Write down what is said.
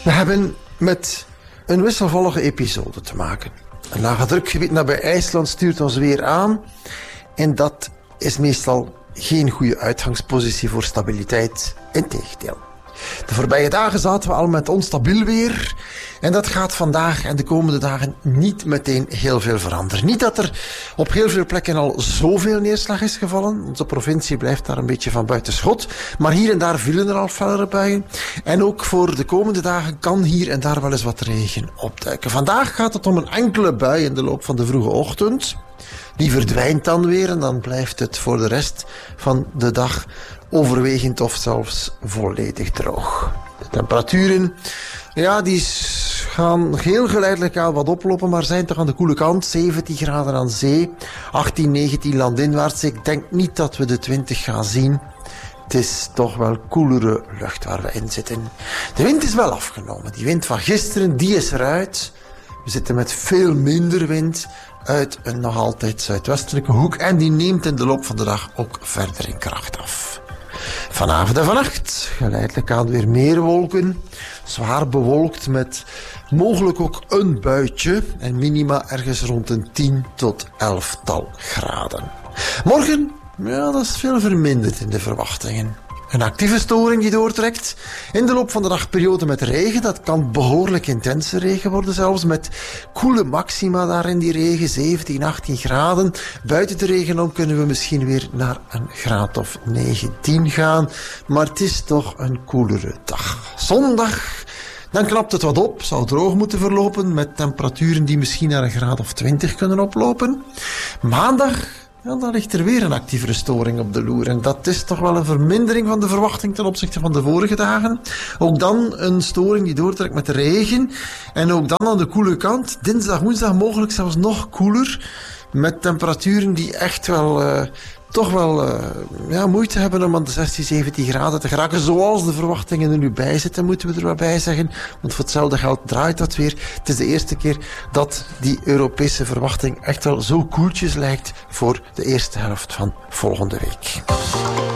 We hebben met een wisselvallige episode te maken. Een lage drukgebied nabij IJsland stuurt ons weer aan. En dat is meestal geen goede uitgangspositie voor stabiliteit. Integendeel. De voorbije dagen zaten we al met onstabiel weer. En dat gaat vandaag en de komende dagen niet meteen heel veel veranderen. Niet dat er op heel veel plekken al zoveel neerslag is gevallen. Onze provincie blijft daar een beetje van buiten schot. Maar hier en daar vielen er al fellere buien. En ook voor de komende dagen kan hier en daar wel eens wat regen opduiken. Vandaag gaat het om een enkele bui in de loop van de vroege ochtend. Die verdwijnt dan weer en dan blijft het voor de rest van de dag overwegend of zelfs volledig droog. De temperaturen, ja, die gaan heel geleidelijk aan wat oplopen, maar zijn toch aan de koele kant. 17 graden aan zee, 18, 19 landinwaarts. Ik denk niet dat we de 20 gaan zien. Het is toch wel koelere lucht waar we in zitten. De wind is wel afgenomen. Die wind van gisteren, die is eruit. We zitten met veel minder wind uit een nog altijd zuidwestelijke hoek. En die neemt in de loop van de dag ook verder in kracht af. Vanavond en vannacht geleidelijk aan weer meer wolken. Zwaar bewolkt met mogelijk ook een buitje. En minima ergens rond een 10 tot 11-tal graden. Morgen, ja, dat is veel verminderd in de verwachtingen. Een actieve storing die doortrekt. In de loop van de dag periode met regen. Dat kan behoorlijk intense regen worden zelfs. Met koele maxima daar in die regen. 17, 18 graden. Buiten de regen om kunnen we misschien weer naar een graad of 19 gaan. Maar het is toch een koelere dag. Zondag, dan knapt het wat op. Zal droog moeten verlopen. Met temperaturen die misschien naar een graad of 20 kunnen oplopen. Maandag, ja, dan ligt er weer een actievere storing op de loer. En dat is toch wel een vermindering van de verwachting ten opzichte van de vorige dagen. Ook dan een storing die doortrekt met de regen. En ook dan aan de koele kant. Dinsdag, woensdag mogelijk zelfs nog koeler. Met temperaturen die echt wel toch wel moeite hebben om aan de 16, 17 graden te geraken. Zoals de verwachtingen er nu bij zitten, moeten we er wel bij zeggen. Want voor hetzelfde geld draait dat weer. Het is de eerste keer dat die Europese verwachting echt wel zo koeltjes lijkt voor de eerste helft van volgende week.